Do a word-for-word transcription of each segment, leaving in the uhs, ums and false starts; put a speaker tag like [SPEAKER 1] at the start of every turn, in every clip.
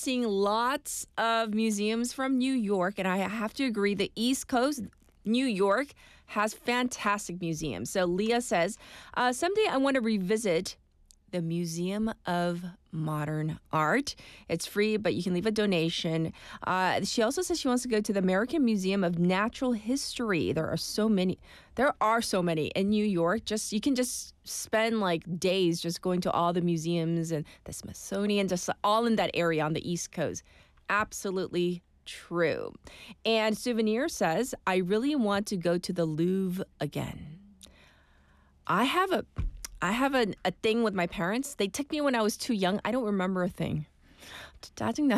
[SPEAKER 1] seeing lots of museums from New York, and I have to agree, the East Coast, New York, has fantastic museums. So Leah says, uh, someday I want to revisit the Museum of Modern Art. It's free, but you can leave a donation. Uh, she also says she wants to go to the American Museum of Natural History. There are so many. There are so many in New York. Just you can just spend like days just going to all the museums and the Smithsonian, just all in that area on the East Coast. Absolutely true. And Souvenir says, I really want to go to the Louvre again. I have a I have a, a thing with my parents. They took me when I was too young. I don't remember a thing. 짜증나요.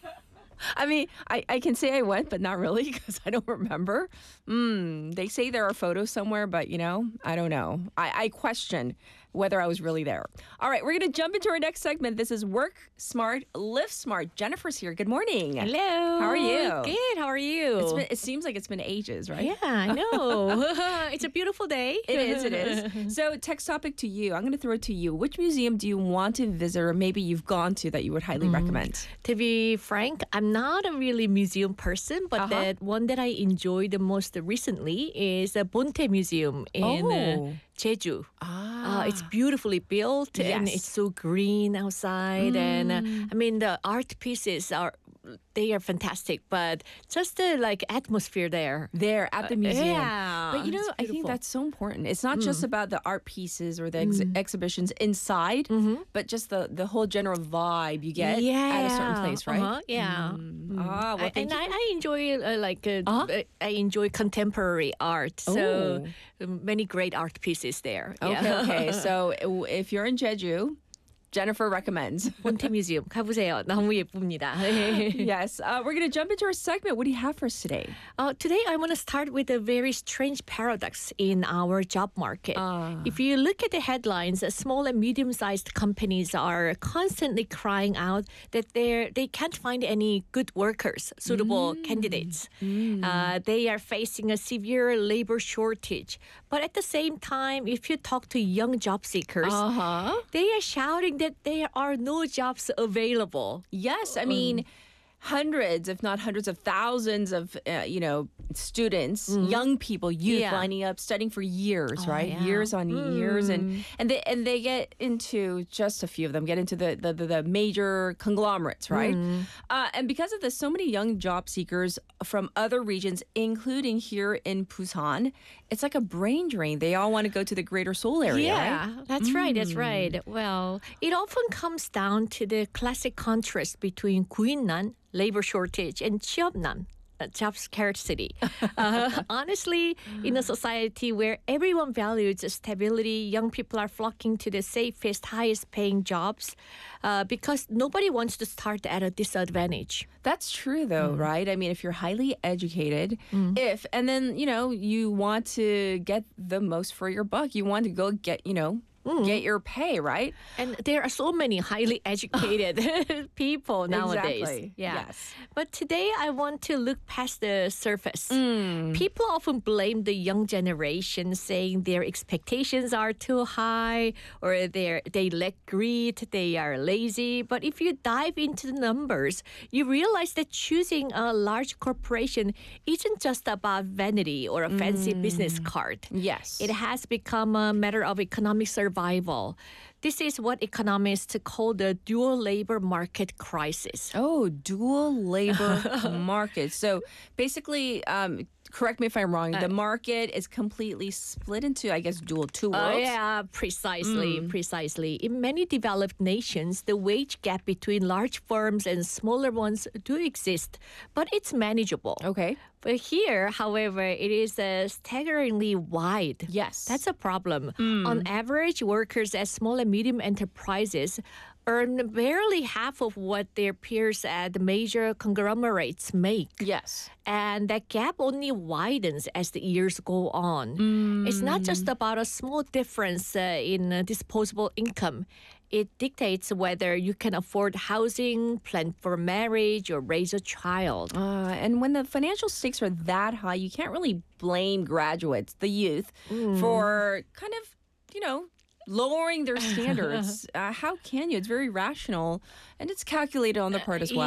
[SPEAKER 1] I mean, I, I can say I went, but not really because I don't remember. Mm, they say there are photos somewhere, but, you know, I don't know. I, I question whether I was really there. All right, we're going to jump into our next segment. This is Work Smart, Live Smart. Jennifer's here. Good morning.
[SPEAKER 2] Hello.
[SPEAKER 1] How are you?
[SPEAKER 2] Good. How are you?
[SPEAKER 1] It's been, it seems like it's been ages, right?
[SPEAKER 2] Yeah, I know. It's a beautiful day.
[SPEAKER 1] It is, it is. So text topic to you. I'm going to throw it to you. Which museum do you want to visit or maybe you've gone to that you would highly mm. recommend?
[SPEAKER 2] To be frank, I'm not a really museum person, but
[SPEAKER 1] uh-huh.
[SPEAKER 2] the one that I enjoyed the most recently is the Bonte Museum in
[SPEAKER 1] oh.
[SPEAKER 2] uh, Jeju.
[SPEAKER 1] Ah.
[SPEAKER 2] Uh, it's beautifully built
[SPEAKER 1] yes.
[SPEAKER 2] and it's so green outside. Mm. And uh, I mean, the art pieces are they are fantastic, but just the like atmosphere there.
[SPEAKER 1] There at the museum.
[SPEAKER 2] Uh, yeah.
[SPEAKER 1] But you know, I think that's so important. It's not mm. just about the art pieces or the ex- mm. exhibitions inside, mm-hmm. but just the, the whole general vibe you get
[SPEAKER 2] yeah.
[SPEAKER 1] at a certain place, right?
[SPEAKER 2] Uh-huh. Yeah.
[SPEAKER 1] Mm. Mm. Ah, well,
[SPEAKER 2] I, and I, I enjoy uh, like uh,
[SPEAKER 1] uh-huh.
[SPEAKER 2] I enjoy contemporary art. So um, many great art pieces there.
[SPEAKER 1] Okay,
[SPEAKER 2] yeah.
[SPEAKER 1] okay. So if you're in Jeju, Jennifer recommends.
[SPEAKER 2] 본태 뮤지엄 가보세요. 너무 예쁩니다.
[SPEAKER 1] Yes. Uh, we're going to jump into our segment. What do you have for us today?
[SPEAKER 2] Uh, today, I want to start with a very strange paradox in our job market.
[SPEAKER 1] Uh.
[SPEAKER 2] If you look at the headlines, small and medium-sized companies are constantly crying out that they they can't find any good workers, suitable mm. candidates.
[SPEAKER 1] Mm.
[SPEAKER 2] Uh, they are facing a severe labor shortage. But at the same time, if you talk to young job seekers,
[SPEAKER 1] uh-huh.
[SPEAKER 2] they are shouting that there are no jobs available.
[SPEAKER 1] Yes, I mean,
[SPEAKER 2] um,
[SPEAKER 1] hundreds, if not hundreds of thousands of, uh, you know, students, mm. young people, youth
[SPEAKER 2] yeah.
[SPEAKER 1] lining up, studying for years,
[SPEAKER 2] oh,
[SPEAKER 1] right?
[SPEAKER 2] Yeah.
[SPEAKER 1] Years on
[SPEAKER 2] mm.
[SPEAKER 1] years. And, and, they, and they get into, just a few of them, get into the, the, the, the major conglomerates, right? Mm. Uh, and because of this, so many young job seekers from other regions, including here in Busan, it's like a brain drain. They all want to go to the Greater Seoul area,
[SPEAKER 2] yeah,
[SPEAKER 1] right?
[SPEAKER 2] that's
[SPEAKER 1] mm.
[SPEAKER 2] right, that's right. Well, it often comes down to the classic contrast between 구인난, labor shortage, and 취업난, job scarcity. uh, honestly, in a society where everyone values stability, young people are flocking to the safest, highest paying jobs uh, because nobody wants to start at a disadvantage.
[SPEAKER 1] That's true, though, mm. right? I mean, if you're highly educated, mm. if, and then, you know, you want to get the most for your buck, you want to go get, you know, Mm. get your pay, right?
[SPEAKER 2] And there are so many highly educated people nowadays.
[SPEAKER 1] Exactly.
[SPEAKER 2] Yeah.
[SPEAKER 1] Yes.
[SPEAKER 2] But today I want to look past the surface.
[SPEAKER 1] Mm.
[SPEAKER 2] People often blame the young generation, saying their expectations are too high or they they lack grit, they are lazy. But if you dive into the numbers, you realize that choosing a large corporation isn't just about vanity or a fancy mm. business card.
[SPEAKER 1] Yes.
[SPEAKER 2] It has become a matter of economic survival. Survival. This is what economists call the dual labor market crisis.
[SPEAKER 1] Oh, dual labor market. So basically, um, correct me if I'm wrong, uh, the market is completely split into, I guess, dual two worlds.
[SPEAKER 2] Uh, yeah, precisely,
[SPEAKER 1] mm.
[SPEAKER 2] precisely. In many developed nations, the wage gap between large firms and smaller ones do exist, but it's manageable.
[SPEAKER 1] Okay.
[SPEAKER 2] But here, however, it is uh, staggeringly wide.
[SPEAKER 1] Yes.
[SPEAKER 2] That's a problem.
[SPEAKER 1] Mm.
[SPEAKER 2] On average, workers at small and medium enterprises earn barely half of what their peers at the major conglomerates make.
[SPEAKER 1] Yes.
[SPEAKER 2] And that gap only widens as the years go on.
[SPEAKER 1] Mm.
[SPEAKER 2] It's not just about a small difference uh, in uh, disposable income. It dictates whether you can afford housing, plan for marriage, or raise a child.
[SPEAKER 1] Uh, and when the financial stakes are that high, you can't really blame graduates, the youth, mm. for kind of, you know, lowering their standards. uh, how can you? It's very rational, and it's calculated on the part as well.